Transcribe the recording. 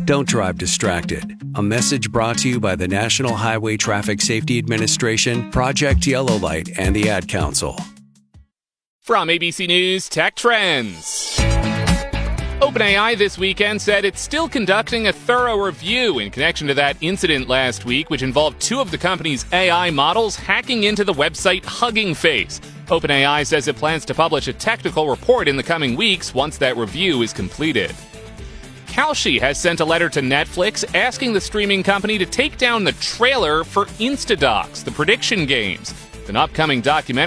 Don't drive distracted. A message brought to you by the National Highway Traffic Safety Administration, Project Yellow Light, and the Ad Council. From ABC News Tech Trends. OpenAI this weekend said it's still conducting a thorough review in connection to that incident last week, which involved two of the company's AI models hacking into the website Hugging Face. OpenAI says it plans to publish a technical report in the coming weeks once that review is completed. Kalshi has sent a letter to Netflix asking the streaming company to take down the trailer for Instadocs, the prediction games. It's an upcoming documentary